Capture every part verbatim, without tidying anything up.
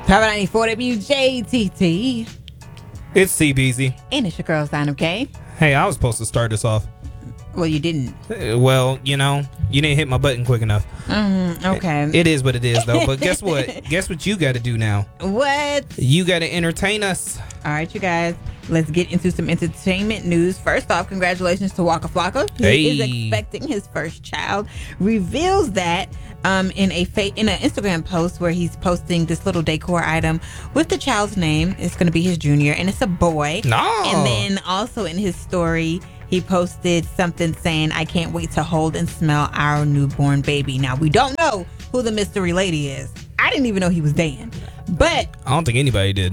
Power ninety-four W J T T. It's C-Beezy. And it's your girl, Sign Okay. Hey, I was supposed to start this off. Well, you didn't. Uh, Well, you know, you didn't hit my button quick enough. Mm, okay. It, it is what it is, though. But guess what? Guess what you got to do now? What? You got to entertain us. All right, you guys. Let's get into some entertainment news. First off, congratulations to Waka Flocka. He Hey. is expecting his first child. Reveals that um, in a fa- in an Instagram post where he's posting this little decor item with the child's name. It's going to be his junior, and it's a boy. No. And then also in his story, he posted something saying, "I can't wait to hold and smell our newborn baby." Now, we don't know who the mystery lady is. I didn't even know he was Dan. But I don't think anybody did.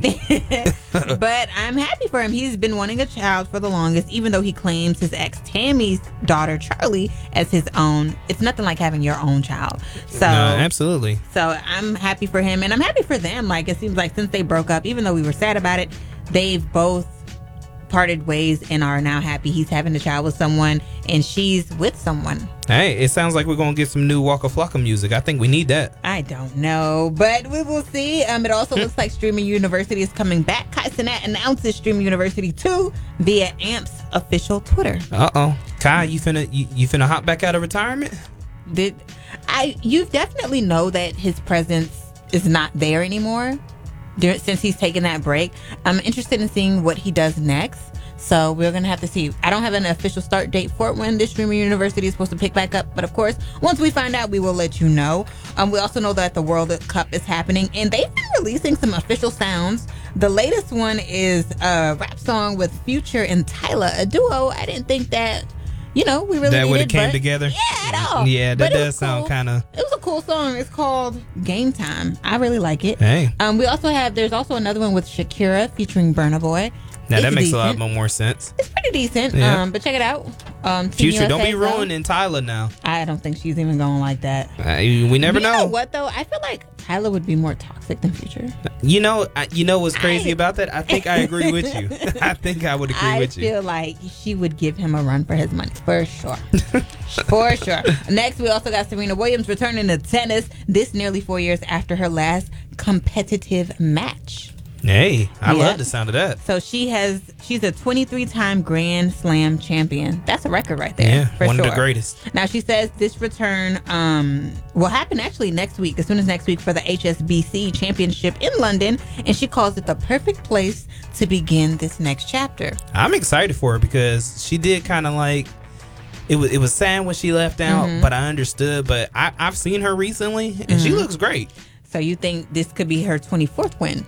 but I'm happy for him. He's been wanting a child for the longest, even though he claims his ex Tammy's daughter Charlie as his own. It's nothing like having your own child. So No, absolutely. so I'm happy for him, and I'm happy for them. Like, it seems like since they broke up, even though we were sad about it, they've both parted ways and are now happy. He's having a child with someone and she's with someone. Hey, it sounds like we're going to get some new Waka Flocka music. I think we need that. I don't know, but we will see. Um, it also looks like Streaming University is coming back. Kai Cenat announces Streaming University two via A M P's official Twitter. Uh-oh. Kai, you finna, you, you finna hop back out of retirement? Did I? You definitely know that his presence is not there anymore dur- since he's taken that break. I'm interested in seeing what he does next. So we're going to have to see. I don't have an official start date for when this Streaming University is supposed to pick back up. But of course, once we find out, we will let you know. Um, we also know that the World Cup is happening, and they've been releasing some official sounds. The latest one is a rap song with Future and Tyler, a duo. I didn't think that, you know, we really That would needed, have came but- together? Yeah, at all. Yeah, that But it does was sound cool. kind of... It was a cool song. It's called Game Time. I really like it. Hey. Um, we also have, there's also another one with Shakira featuring Burna Boy. Now, It's that makes a lot decent. more sense. It's pretty decent. Yeah. Um, but check it out. Um, Team Future, don't U S A be song. ruining Tyler now. I don't think she's even going like that. Uh, we never you know. know. What though? I feel like Tyler would be more toxic than Future. You know, I, you know what's crazy I- about that? I think I agree with you. I think I would agree I with you. feel like she would give him a run for his money for sure. For sure. Next, we also got Serena Williams returning to tennis. This nearly four years after her last competitive match. Hey, I Yeah. love the sound of that. So she has, she's a twenty-three time Grand Slam champion. That's a record right there. Yeah, for one sure. of the greatest. Now she says this return um, will happen actually next week, as soon as next week for the H S B C Championship in London, and she calls it the perfect place to begin this next chapter. I'm excited for her because she did kind of like it was. It was sad when she left out, Mm-hmm. but I understood. But I, I've seen her recently, and she looks great. So you think this could be her twenty-fourth win?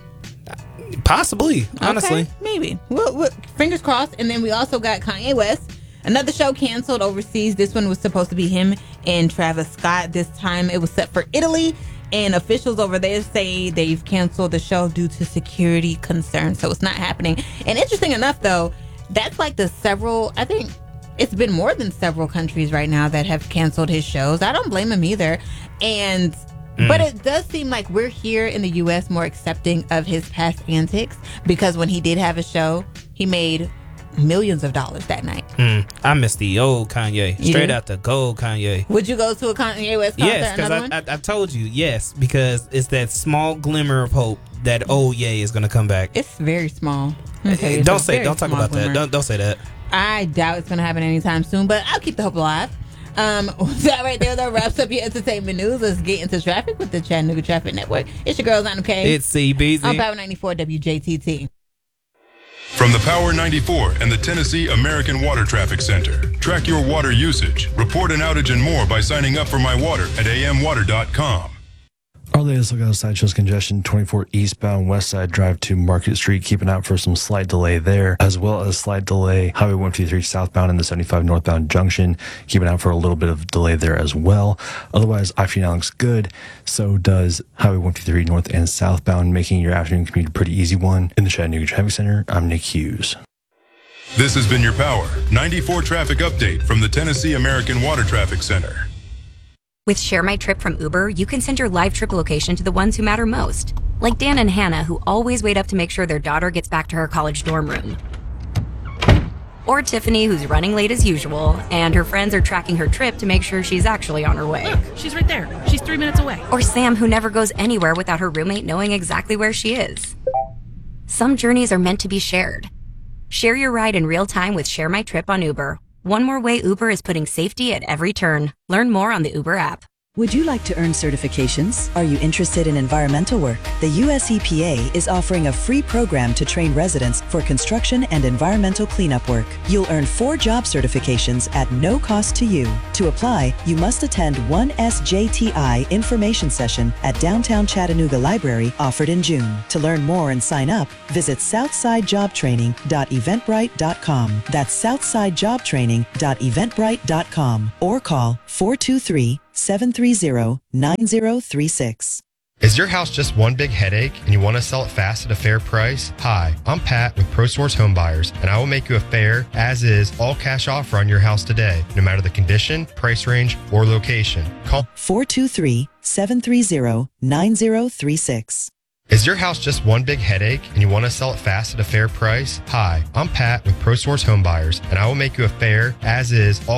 Possibly, honestly. Okay, maybe. Well, well, fingers crossed. And then we also got Kanye West. Another show canceled overseas. This one was supposed to be him and Travis Scott. This time it was set for Italy. And officials over there say they've canceled the show due to security concerns. So it's not happening. And interesting enough, though, that's like the several, I think it's been more than several countries right now that have canceled his shows. I don't blame him either. And But it does seem like we're here in the U S more accepting of his past antics, because when he did have a show, he made millions of dollars that night. Mm, I miss the old Kanye, You straight do? out the gold Kanye. Would you go to a Kanye West concert? Yes, because another I, one? I, I told you yes, because it's that small glimmer of hope that old Ye is gonna come back. It's very small. Let me tell you, it's Don't a say, very don't talk small about glimmer. that. Don't don't say that. I doubt it's going to happen anytime soon, but I'll keep the hope alive. Um, that right there, though, wraps up your entertainment news. Let's get into traffic with the Chattanooga Traffic Network. It's your girl, Zana K. It's C-Beezy. on Power ninety-four W J T T. From the Power ninety-four and the Tennessee American Water Traffic Center. Track your water usage, report an outage and more by signing up for My Water at a m water dot com. Our latest look outside shows congestion twenty-four eastbound West Side Drive to Market Street, keeping out for some slight delay there, as well as slight delay Highway one fifty-three southbound and the seventy-five northbound junction, keeping out for a little bit of delay there as well. Otherwise, I fifty-nine looks good. So does Highway one fifty-three north and southbound, making your afternoon commute a pretty easy one. In the Chattanooga Traffic Center, I'm Nick Hughes. This has been your Power ninety-four traffic update from the Tennessee American Water Traffic Center. With Share My Trip from Uber, you can send your live trip location to the ones who matter most. Like Dan and Hannah, who always wait up to make sure their daughter gets back to her college dorm room. Or Tiffany, who's running late as usual, and her friends are tracking her trip to make sure she's actually on her way. Look, she's right there. She's three minutes away. Or Sam, who never goes anywhere without her roommate knowing exactly where she is. Some journeys are meant to be shared. Share your ride in real time with Share My Trip on Uber. One more way Uber is putting safety at every turn. Learn more on the Uber app. Would you like to earn certifications? Are you interested in environmental work? The U S E P A is offering a free program to train residents for construction and environmental cleanup work. You'll earn four job certifications at no cost to you. To apply, you must attend one S J T I information session at Downtown Chattanooga Library offered in June. To learn more and sign up, visit southside job training dot eventbrite dot com. That's southside job training dot eventbrite dot com or call four two three, seven three zero, nine zero three six. Is your house just one big headache and you want to sell it fast at a fair price? Hi, I'm Pat with ProSource Home Buyers, and I will make you a fair, as-is, all-cash offer on your house today, no matter the condition, price range, or location. Call four two three, seven three zero, nine zero three six. Is your house just one big headache and you want to sell it fast at a fair price? Hi, I'm Pat with ProSource Home Buyers, and I will make you a fair, as-is, all